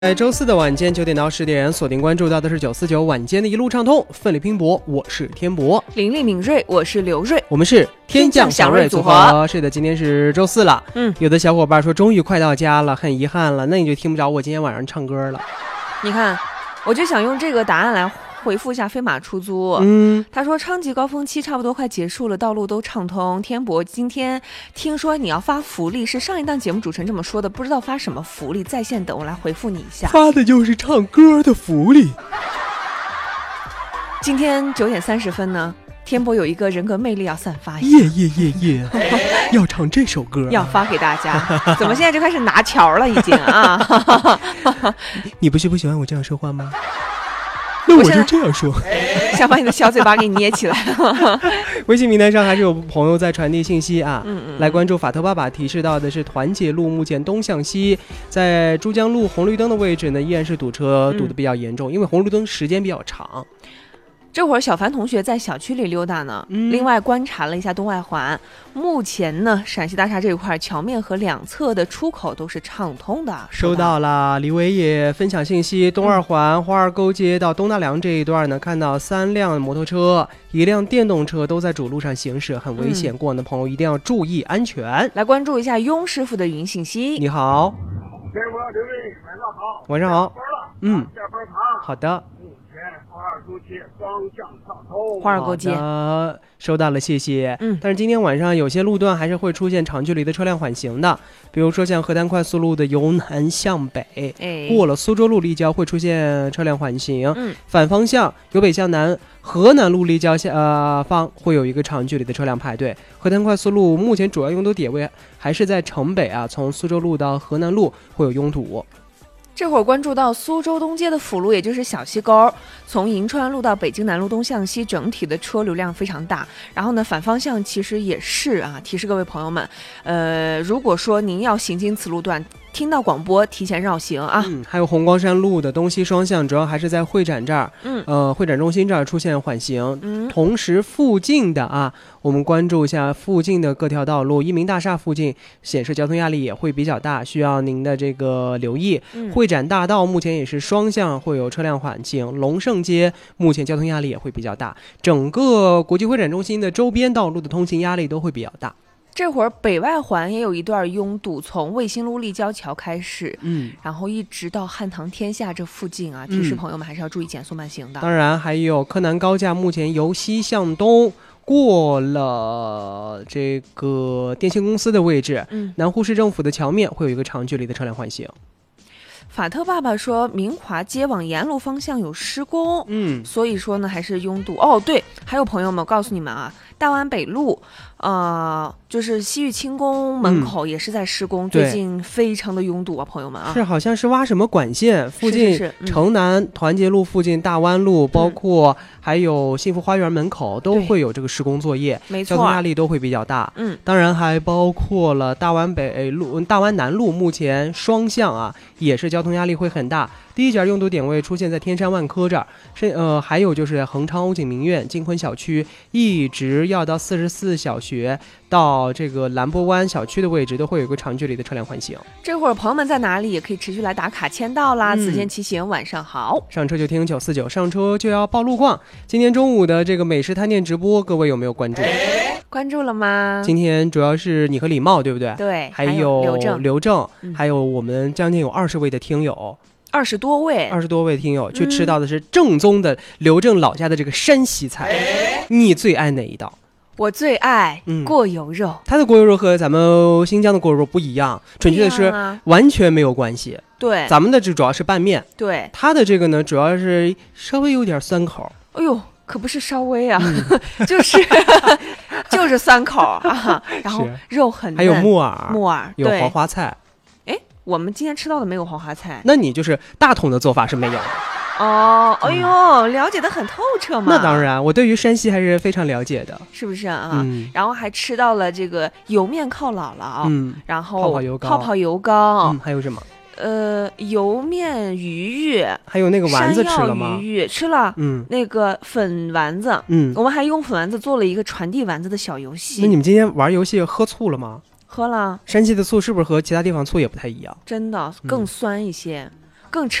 在周四的晚间9点到10点，锁定关注到的是949晚间的一路畅通，奋力拼搏。我是天博， 伶俐敏锐，我是刘瑞， 我们是天降祥瑞组合。是的，今天是周四了。有的小伙伴说终于快到家了，很遗憾了，那你就听不着我今天晚上唱歌了。 你看，我就想用这个答案来回复一下飞马出租。他说昌吉高峰期差不多快结束了，道路都畅通。天博，今天听说你要发福利，是上一档节目主持人这么说的，不知道发什么福利，在线等我来回复你一下。 发的就是唱歌的福利。 今天9点30分呢，天博有一个人格魅力要散发一下，要唱这首歌， 要发给大家。怎么现在就开始拿条了已经啊？ 你不是不喜欢我这样说话吗？那我就这样说， 想把你的小嘴巴给你捏起来。 微信平台上还是有朋友在传递信息啊，来关注法特爸爸提示到的是团结路目前东向西，在珠江路红绿灯的位置呢依然是堵车，堵得比较严重，因为红绿灯时间比较长。 这会儿小凡同学在小区里溜达呢，另外观察了一下东外环，目前呢陕西大厦这一块桥面和两侧的出口都是畅通的。 收到了，李伟也分享信息，东二环花儿沟街到东大梁这一段呢，看到3辆摩托车1辆电动车都在主路上行驶，很危险，过往的朋友一定要注意安全。 来关注一下雍师傅的语音信息。 你好，晚上好，好的， 花儿沟街收到了，谢谢。但是今天晚上有些路段还是会出现长距离的车辆缓行的，比如说像河南快速路的由南向北，过了苏州路立交会出现车辆缓行，反方向由北向南河南路立交方会有一个长距离的车辆排队。河南快速路目前主要拥堵点位还是在城北啊，从苏州路到河南路会有拥堵。 这会儿关注到苏州东街的辅路，也就是小西沟，从银川路到北京南路东向西，整体的车流量非常大。然后呢，反方向其实也是啊，提示各位朋友们，如果说您要行经此路段，听到广播提前绕行啊。 还有红光山路的东西双向，主要还是在会展这儿，会展中心这儿出现缓行。同时附近的啊，我们关注一下附近的各条道路，一鸣大厦附近显示交通压力也会比较大，需要您的这个留意。会展大道目前也是双向会有车辆缓行，龙盛街目前交通压力也会比较大，整个国际会展中心的周边道路的通行压力都会比较大。 这会儿北外环也有一段拥堵，从卫星路立交桥开始，然后一直到汉唐天下这附近啊，提示朋友们还是要注意减速慢行的。 当然还有柯南高架目前由西向东过了这个电信公司的位置，南湖市政府的桥面会有一个长距离的车辆缓行。 法特爸爸说明华街往沿路方向有施工，所以说呢还是拥堵。对，还有朋友们，我告诉你们啊，大湾北路就是西域清宫门口也是在施工，最近非常的拥堵啊，朋友们啊。 是，好像是挖什么管线，附近城南团结路附近大湾路，包括还有幸福花园门口都会有这个施工作业， 没错， 交通压力都会比较大。当然还包括了大湾北路、大湾南路，目前双向啊也是交通压力会很大。第一节拥堵点位出现在天山万科这儿，还有就是恒昌欧景名苑、金昆小区，一直要到44小学到这个兰波湾小区的位置，都会有一个长距离的车辆缓行。 这会儿朋友们在哪里也可以持续来打卡签到啦。子健骑行，晚上好， 上车就听949，上车就要报路况。今天中午的这个美食探店直播，各位有没有关注？ 关注了吗？ 今天主要是你和李茂，对不对？ 对， 还有刘正，还有我们将近有20位的听友。 20多位听友去吃到的是正宗的刘正老家的这个山西菜。你最爱哪一道？ 我最爱过油肉。 它的过油肉和咱们新疆的过油肉不一样，准确的是完全没有关系。 对， 咱们的这主要是拌面， 对， 它的这个呢主要是稍微有点酸口。 哎呦，可不是稍微啊，就是酸口啊，然后肉很嫩， 还有木耳，有对， 黄花菜。 我们今天吃到的没有黄花菜， 那你就是大同的做法是没有的。 哎呦，了解的很透彻嘛。 那当然，我对于山西还是非常了解的， 是不是啊？然后还吃到了这个油面靠姥姥，然后泡泡油糕， 还有什么？ 油面鱼玉， 还有那个丸子吃了吗？ 鱼玉吃了，那个粉丸子，我们还用粉丸子做了一个传递丸子的小游戏。 那你们今天玩游戏喝醋了吗？ 喝了。 山西的醋是不是和其他地方醋也不太一样？ 真的更酸一些。 更